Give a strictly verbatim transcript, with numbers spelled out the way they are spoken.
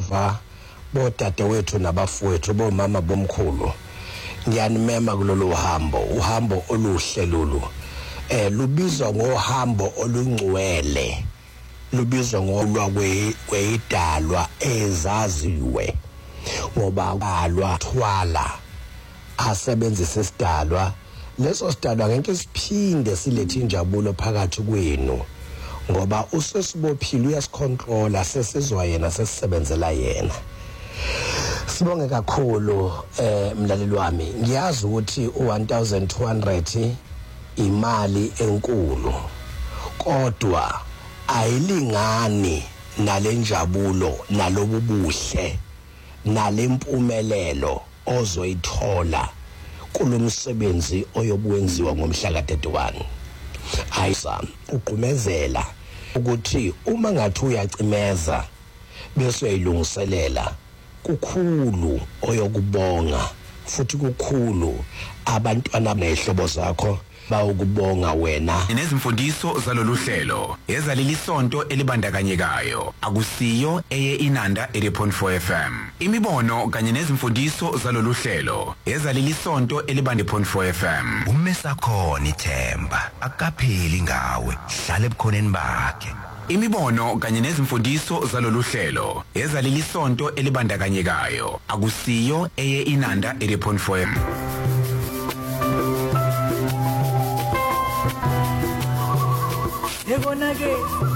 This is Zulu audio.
bava bodade wethu nabafowethu bomama bomkhulu ngiyanimema kulolu hambo uhambo oluhle lolu eh lubizwa ngohambo olungcwele lubizwa ngolwa kweyidalwa ezaziwe ngoba balwa thwala asebenzise isidalwa leso sidalwa ngeke siphinde silethe injabulo phakathi kwenu ngoba usesibophila uyasicontrola sesizwa yena sesisebenzela yena. Sibonge kakhulu eh mlaleli wami ngiyazi ukuthi u one thousand two hundred imali enkulu kodwa ayilingani nalenjabulo nalobubuhle nalempumelelo ozoyithola kulomsebenzi oyobuwenziwa ngomhla ka thirty-one. Ayisa uqhumezela ukuthi uma ngathi uyacimeza bese uyilungiselela kukhulu oyokubonga futhi kukhulu abantwana behlobo zakho bawukubonga wena. Nezimfundiso zalolu hlelo ezaleli sonto elibandakanyekayo akusiyo eye inanda eighty point four F M. Imibono kanye nezimfundiso zalolu hlelo ezaleli sonto elibande point four F M. Umesakhona ithemba akapheli ngawe hlale ebukhoneni bakhe. Imibono kanye nezimfundiso zalolu hlelo ezaleli sonto elibandakanyekayo akusiyo eye inanda eighty point four F M. Ebona ke